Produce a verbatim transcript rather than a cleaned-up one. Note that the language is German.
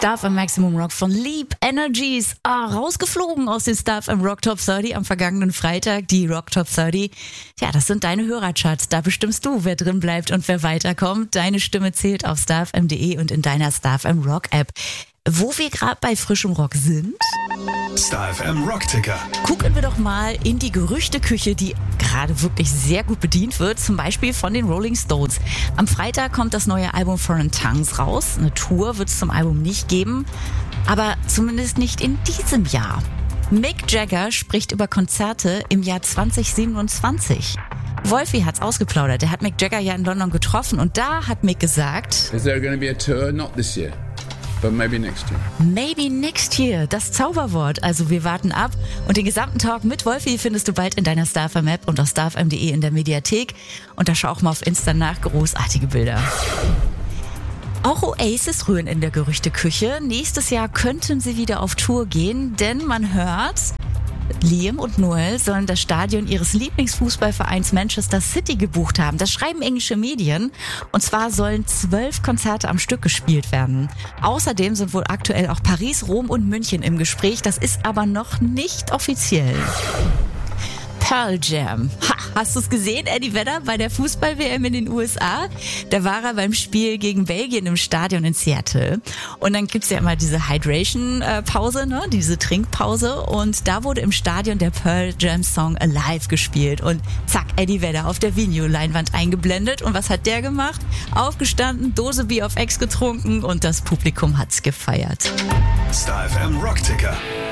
Star F M Maximum Rock von Leap Energies. Ah, rausgeflogen aus den Star F M Rock Top dreißig am vergangenen Freitag. Die Rock Top dreißig. Ja, das sind deine Hörercharts. Da bestimmst du, wer drin bleibt und wer weiterkommt. Deine Stimme zählt auf star f m punkt de und in deiner Star F M Rock App. Wo wir gerade bei frischem Rock sind, Star F M Rock Ticker. gucken wir doch mal in die Gerüchteküche, die gerade wirklich sehr gut bedient wird, zum Beispiel von den Rolling Stones. Am Freitag kommt das neue Album Foreign Tongues raus. Eine Tour wird es zum Album nicht geben, aber zumindest nicht in diesem Jahr. Mick Jagger spricht über Konzerte im Jahr zwanzig siebenundzwanzig. Wolfi hat's ausgeplaudert. Er hat Mick Jagger ja in London getroffen und da hat Mick gesagt: Is there going to be a tour? Not this year. But maybe next year. Maybe next year, das Zauberwort. Also wir warten ab. Und den gesamten Talk mit Wolfi findest du bald in deiner Star F M App und auf star f m punkt de in der Mediathek. Und da schau auch mal auf Insta nach, großartige Bilder. Auch Oasis rühren in der Gerüchteküche. Nächstes Jahr könnten sie wieder auf Tour gehen, denn man hört, Liam und Noel sollen das Stadion ihres Lieblingsfußballvereins Manchester City gebucht haben. Das schreiben englische Medien. Und zwar sollen zwölf Konzerte am Stück gespielt werden. Außerdem sind wohl aktuell auch Paris, Rom und München im Gespräch. Das ist aber noch nicht offiziell. Pearl Jam. Ha, hast du es gesehen, Eddie Vedder, bei der Fußball-W M in den U S A? Da war er beim Spiel gegen Belgien im Stadion in Seattle. Und dann gibt's ja immer diese Hydration-Pause, ne? Diese Trinkpause. Und da wurde im Stadion der Pearl Jam-Song Alive gespielt. Und zack, Eddie Vedder auf der Videoleinwand eingeblendet. Und was hat der gemacht? Aufgestanden, Dose Bier auf Ex getrunken und das Publikum hat's gefeiert. Star F M Rock Ticker.